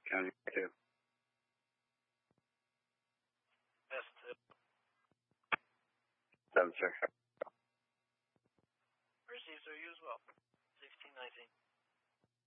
County 2. Best tip. 7, sir. Received, sir. You as well. 1619.